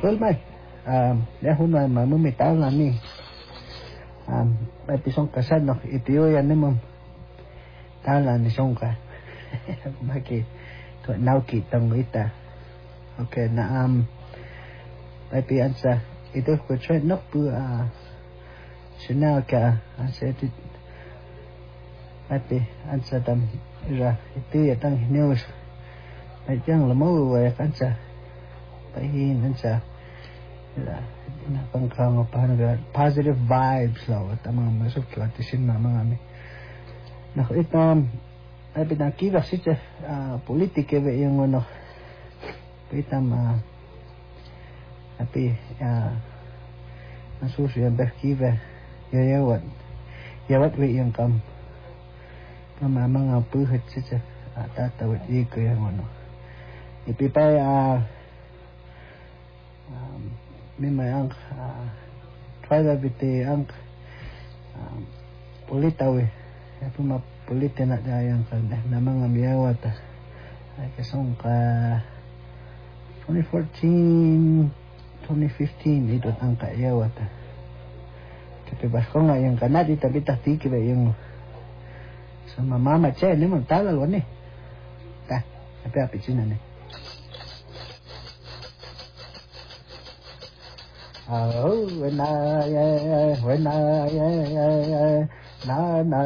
Well, mai. Ya hunai mamu mitau nani. Episong kasad no itiyo yan ni mom. Tala ni songka. Maki to nauki tong ita. Okay na tapi ansa itu ko try no pu sinaka asetit tapi ansa tam ira itu ya tang news. Ay jang lamo wa kansa. Pahin ansa. Na pangkang pa positive vibes law tamang masuk ko atisin na mga mi. Nako itam ay pinakita si politike be yung ano itam tapi nasusuyan berkive yawat we yung mga puhat si tatawid iko yung ano ipipay may ang tribabiti ang politawi pumapulita na dayang na mga miyawat ay kasong ka 2014 2015 ito ang kaiyawat tapi basko nga yung kanadi tabi tiki ba yung sa mama che ni mo tagal wani ta tapi apichina ni when I na